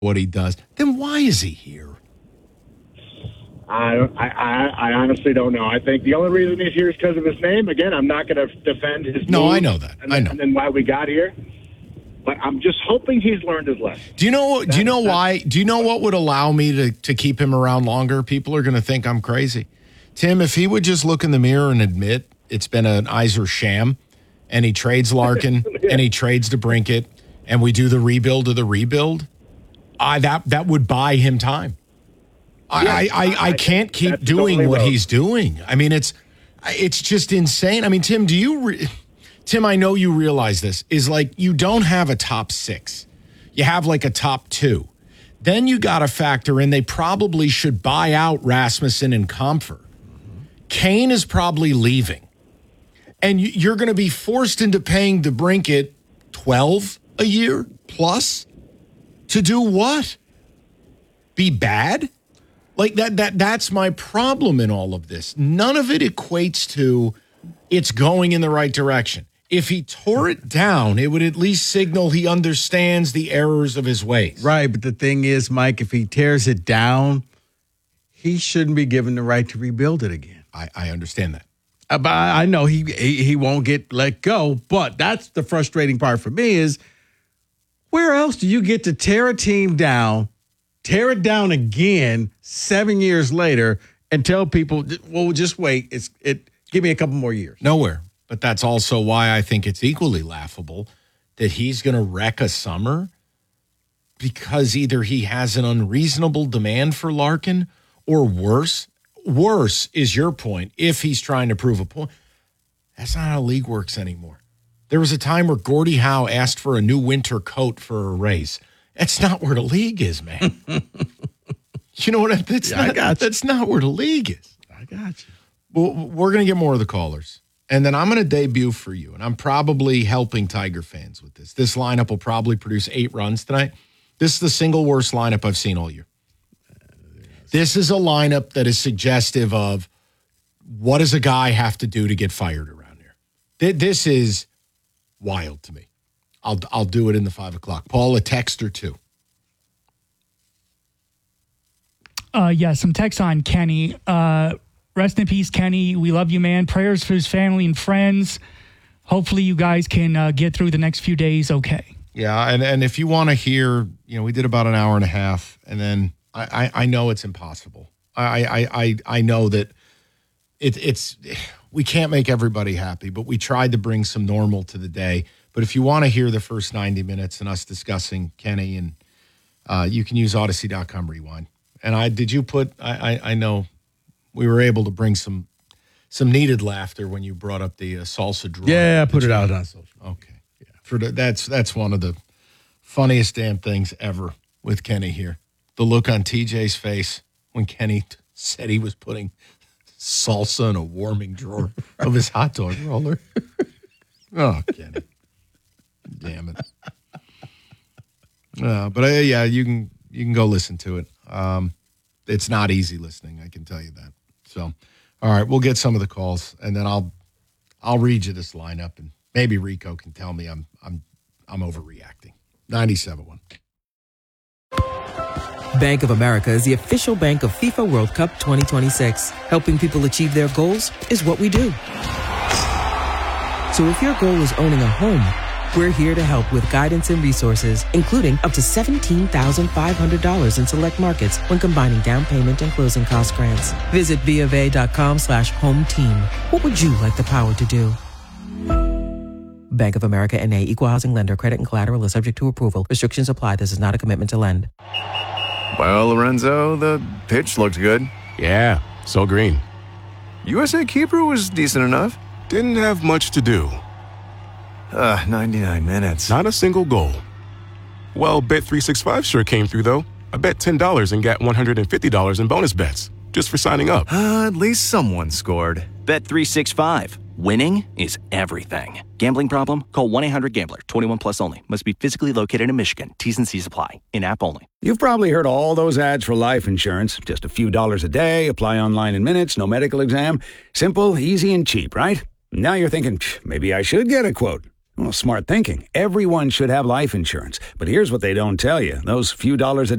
what he does, then why is he here? I honestly don't know. I think the only reason he's here is because of his name. Again, I'm not going to defend his No, move I know that. I know. And then why we got here. But I'm just hoping he's learned his lesson. Do you know why? Do you know what would allow me to keep him around longer? People are going to think I'm crazy. Tim, if he would just look in the mirror and admit it's been an Iser sham, and he trades Larkin and he trades DeBrincat, and we do the rebuild of the rebuild, that would buy him time. I can't keep doing what he's doing. I mean, it's just insane. I mean, Tim, Tim, I know you realize this, is like you don't have a top 6. You have like a top 2. Then you got to factor in they probably should buy out Rasmussen and Comfer. Kane is probably leaving. And you're going to be forced into paying DeBrincat $12 a year plus to do what? Be bad? Like that's my problem in all of this. None of it equates to it's going in the right direction. If he tore it down, it would at least signal he understands the errors of his ways. Right, but the thing is, Mike, if he tears it down, he shouldn't be given the right to rebuild it again. I understand that. But I know he won't get let go, but that's the frustrating part for me is where else do you get to tear a team down, tear it down again 7 years later, and tell people, well, just wait. Give me a couple more years. Nowhere. But that's also why I think it's equally laughable that he's going to wreck a summer because either he has an unreasonable demand for Larkin or worse is your point, if he's trying to prove a point. That's not how the league works anymore. There was a time where Gordie Howe asked for a new winter coat for a raise. That's not where the league is, man. You know what? That's not where the league is. I got you. Well, we're going to get more of the callers. And then I'm going to debut for you. And I'm probably helping Tiger fans with this. This lineup will probably produce 8 runs tonight. This is the single worst lineup I've seen all year. This is a lineup that is suggestive of what does a guy have to do to get fired around here. This is wild to me. I'll do it in the 5 o'clock. Paul, a text or two? Yeah, some text on Kenny. Rest in peace, Kenny. We love you, man. Prayers for his family and friends. Hopefully you guys can get through the next few days okay. Yeah, and if you want to hear, we did about an hour and a half, and then I know it's impossible. I know that it's we can't make everybody happy, but we tried to bring some normal to the day. But if you want to hear the first 90 minutes and us discussing Kenny, and you can use Odyssey.com Rewind. And I know we were able to bring some needed laughter when you brought up the salsa drawer. Yeah, I put it out on social. Okay. Yeah. That's one of the funniest damn things ever with Kenny here. The look on TJ's face when Kenny said he was putting salsa in a warming drawer of his hot dog roller. Oh, Kenny. Damn it. But you can go listen to it. It's not easy listening, I can tell you that. So, all right, we'll get some of the calls, and then I'll read you this lineup, and maybe Rico can tell me I'm overreacting. 97.1. Bank of America is the official bank of FIFA World Cup 2026. Helping people achieve their goals is what we do. So if your goal is owning a home, we're here to help with guidance and resources, including up to $17,500 in select markets when combining down payment and closing cost grants. Visit BofA.com/home team. What would you like the power to do? Bank of America N.A. Equal Housing Lender. Credit and collateral is subject to approval. Restrictions apply. This is not a commitment to lend. Well, Lorenzo, the pitch looked good. Yeah, so green. USA Keeper was decent enough. Didn't have much to do. 99 minutes. Not a single goal. Well, Bet365 sure came through, though. I bet $10 and got $150 in bonus bets just for signing up. At least someone scored. Bet365. Winning is everything. Gambling problem? Call 1-800-GAMBLER. 21 plus only. Must be physically located in Michigan. T's and C's apply. In-app only. You've probably heard all those ads for life insurance. Just a few dollars a day, apply online in minutes, no medical exam. Simple, easy, and cheap, right? Now you're thinking, maybe I should get a quote. Well, smart thinking. Everyone should have life insurance. But here's what they don't tell you. Those few dollars a day